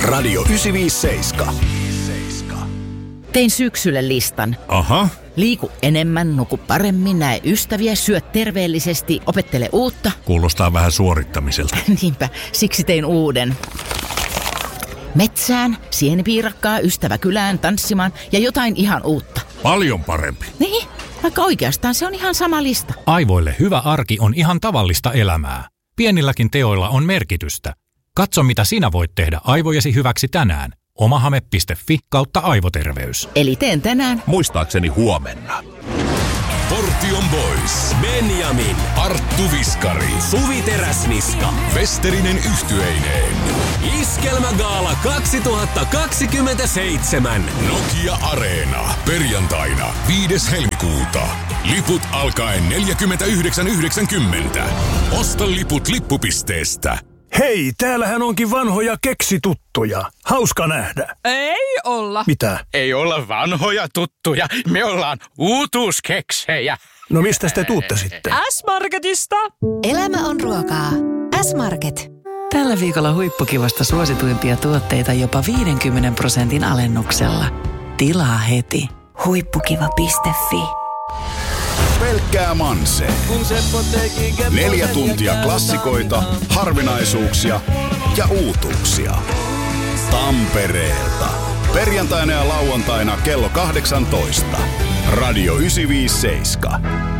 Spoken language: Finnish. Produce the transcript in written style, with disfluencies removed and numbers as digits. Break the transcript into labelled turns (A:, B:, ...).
A: Radio 957.
B: Tein syksylle listan.
C: Aha.
B: Liiku enemmän, nuku paremmin, näe ystäviä, syö terveellisesti, opettele uutta.
C: Kuulostaa vähän suorittamiselta.
B: Niinpä, siksi tein uuden. Metsään, sienipiirakkaa, ystävä kylään, tanssimaan ja jotain ihan uutta.
C: Paljon parempi.
B: Niin, vaikka oikeastaan se on ihan sama lista.
D: Aivoille hyvä arki on ihan tavallista elämää. Pienilläkin teoilla on merkitystä. Katso, mitä sinä voit tehdä aivojesi hyväksi tänään. omahame.fi/aivoterveys.
B: Eli teen tänään.
E: Muistaakseni huomenna.
A: Portion Boys. Benjamin, Arttu Viskari, Suvi Teräsniska, Westerinen yhtyeineen. Iskelmägaala 2027. Nokia Areena. Perjantaina 5. helmikuuta. Liput alkaen 49,90. Osta liput lippupisteestä.
F: Hei, täällähän onkin vanhoja keksituttuja. Hauska nähdä.
G: Ei olla.
F: Mitä?
H: Ei olla vanhoja tuttuja. Me ollaan uutuuskeksejä.
F: No mistä te tuutte sitten?
G: S-Marketista.
I: Elämä on ruokaa. S-Market.
J: Tällä viikolla huippukivasta suosituimpia tuotteita jopa 50% alennuksella. Tilaa heti.
I: Huippukiva.fi.
A: Pelkkää Manse. 4 tuntia klassikoita, harvinaisuuksia ja uutuuksia. Tampereelta. Perjantaina ja lauantaina kello 18. Radio 957.